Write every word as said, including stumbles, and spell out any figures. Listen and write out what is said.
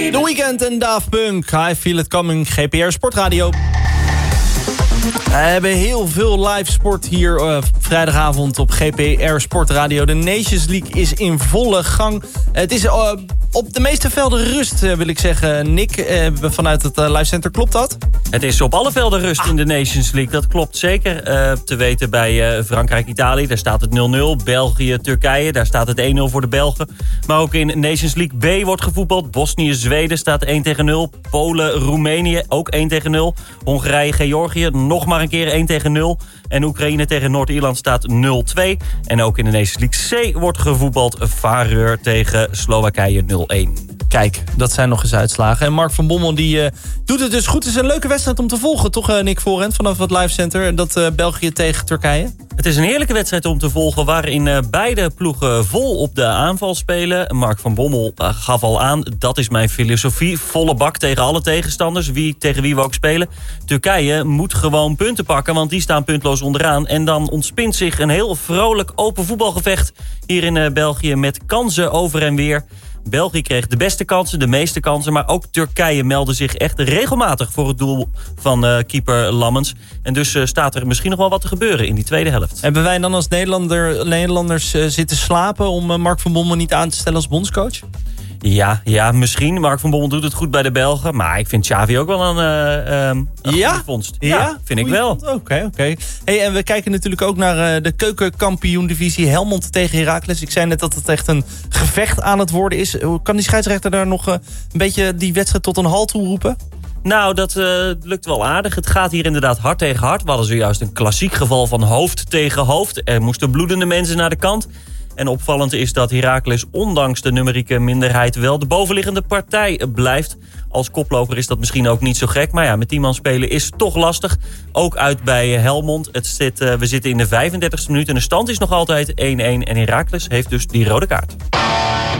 The Weeknd en Daft Punk. I Feel It Coming, G P R Sportradio. We hebben heel veel live sport hier uh, vrijdagavond op G P R Sportradio. De Nations League is in volle gang. Het is uh, op de meeste velden rust, uh, wil ik zeggen. Nick, uh, vanuit het uh, live center, klopt dat? Het is op alle velden rust ah. in de Nations League. Dat klopt zeker. Uh, te weten bij uh, Frankrijk-Italië, daar staat het nul nul. België-Turkije, daar staat het één nul voor de Belgen. Maar ook in Nations League B wordt gevoetbald. Bosnië-Zweden staat één tegen nul. Polen-Roemenië ook één tegen nul. Hongarije-Georgië nog maar een keer één tegen nul. En Oekraïne tegen Noord-Ierland staat nul twee. En ook in de Nations League C wordt gevoetbald. Vareur tegen Slowakije nul een. Kijk, dat zijn nog eens uitslagen. En Mark van Bommel die, uh, doet het dus goed. Het is een leuke wedstrijd om te volgen, toch uh, Nick Voorhand vanaf het live center. Dat uh, België tegen Turkije. Het is een heerlijke wedstrijd om te volgen waarin uh, beide ploegen vol op de aanval spelen. Mark van Bommel uh, gaf al aan, dat is mijn filosofie. Volle bak tegen alle tegenstanders, wie, tegen wie we ook spelen. Turkije moet gewoon punten pakken, want die staan puntloos onderaan. En dan ontspint zich een heel vrolijk open voetbalgevecht hier in uh, België met kansen over en weer. België kreeg de beste kansen, de meeste kansen. Maar ook Turkije meldde zich echt regelmatig voor het doel van uh, keeper Lammens. En dus uh, staat er misschien nog wel wat te gebeuren in die tweede helft. Hebben wij dan als Nederlander, Nederlanders uh, zitten slapen om uh, Mark van Bommel niet aan te stellen als bondscoach? Ja, ja, misschien. Mark van Bommel doet het goed bij de Belgen. Maar ik vind Xavi ook wel een, uh, um, een ja? goede vondst. Ja, ja vind ik wel. Oké, oké. Okay. Hey, en we kijken natuurlijk ook naar uh, de keukenkampioen-divisie Helmond tegen Heracles. Ik zei net dat het echt een gevecht aan het worden is. Kan die scheidsrechter daar nog uh, een beetje die wedstrijd tot een halt toe roepen? Nou, dat uh, lukt wel aardig. Het gaat hier inderdaad hard tegen hard. We hadden zojuist een klassiek geval van hoofd tegen hoofd. Er moesten bloedende mensen naar de kant. En opvallend is dat Heracles ondanks de numerieke minderheid wel de bovenliggende partij blijft. Als koploper is dat misschien ook niet zo gek. Maar ja, met tien man spelen is toch lastig. Ook uit bij Helmond. Het zit, uh, we zitten in de vijfendertigste minuut en de stand is nog altijd één één. En Heracles heeft dus die rode kaart.